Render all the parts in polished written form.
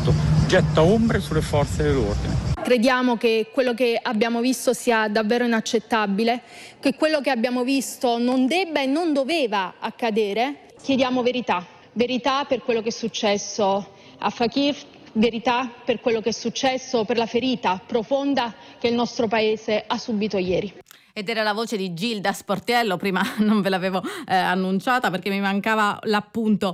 soprattutto getta ombre sulle forze dell'ordine. Crediamo che quello che abbiamo visto sia davvero inaccettabile, che quello che abbiamo visto non debba e non doveva accadere. Chiediamo verità per quello che è successo a Fakir, verità per quello che è successo, per la ferita profonda che il nostro Paese ha subito ieri. Ed era la voce di Gilda Sportiello, prima non ve l'avevo annunciata perché mi mancava l'appunto.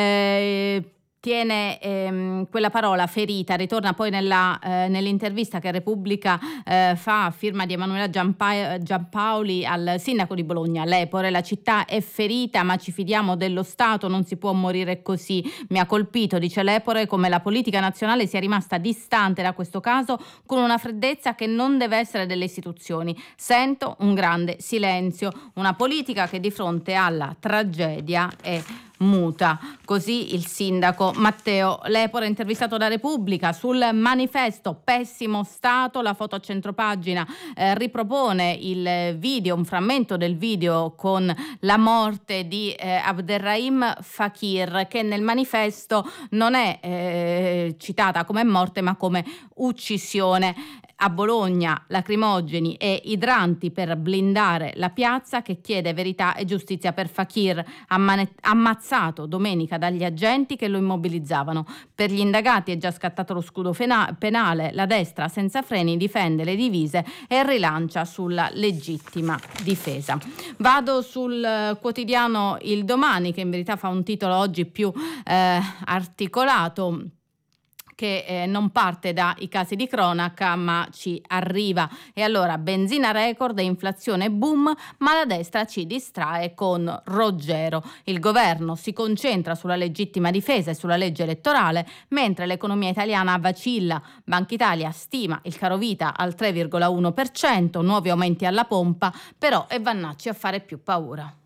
Tiene quella parola ferita, ritorna poi nell'intervista che Repubblica fa a firma di Emanuela Giampaoli al sindaco di Bologna, Lepore. La città è ferita ma ci fidiamo dello Stato, non si può morire così. Mi ha colpito, dice Lepore, come la politica nazionale sia rimasta distante da questo caso con una freddezza che non deve essere delle istituzioni. Sento un grande silenzio, una politica che di fronte alla tragedia è muta. Così il sindaco Matteo Lepore, intervistato da Repubblica. Sul manifesto pessimo stato, la foto a centropagina ripropone il video, un frammento del video con la morte di Abderrahim Fakir, che nel manifesto non è citata come morte ma come uccisione. A Bologna lacrimogeni e idranti per blindare la piazza, che chiede verità e giustizia per Fakir, ammazzato domenica dagli agenti che lo immobilizzavano. Per gli indagati è già scattato lo scudo penale, la destra senza freni difende le divise e rilancia sulla legittima difesa. Vado sul quotidiano Il Domani, che in verità fa un titolo oggi più articolato, che non parte dai casi di cronaca ma ci arriva. E allora, benzina record e inflazione boom, ma la destra ci distrae con Roggero. Il governo si concentra sulla legittima difesa e sulla legge elettorale, mentre l'economia italiana vacilla. Banca Italia stima il carovita al 3,1%, nuovi aumenti alla pompa, però è Vannacci a fare più paura.